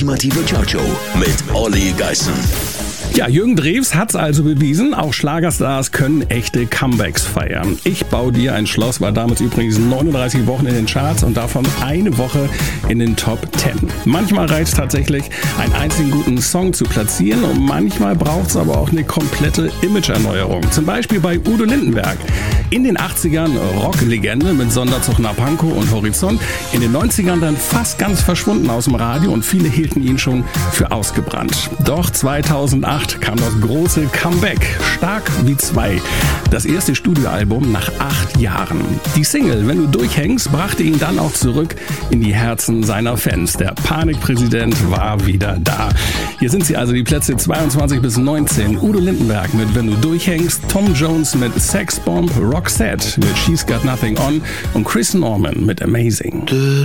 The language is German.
ultimative Chartshow mit Olli Geißen. Ja, Jürgen Drews hat's also bewiesen, auch Schlagerstars können echte Comebacks feiern. Ich baue dir ein Schloss war damals übrigens 39 Wochen in den Charts und davon eine Woche in den Top 10. Manchmal reicht tatsächlich, einen einzigen guten Song zu platzieren und manchmal braucht's aber auch eine komplette Imageerneuerung. Zum Beispiel bei Udo Lindenberg. In den 80ern Rocklegende mit Sonderzug nach Pankow und Horizont. In den 90ern dann fast ganz verschwunden aus dem Radio und viele hielten ihn schon für ausgebrannt. Doch 2008 kam das große Comeback, Stark wie zwei. Das erste Studioalbum nach 8 Jahren. Die Single Wenn du durchhängst brachte ihn dann auch zurück in die Herzen seiner Fans. Der Panikpräsident war wieder da. Hier sind sie also, die Plätze 22 bis 19. Udo Lindenberg mit Wenn du durchhängst, Tom Jones mit Sex Bomb, Roxette mit She's Got Nothing On und Chris Norman mit Amazing.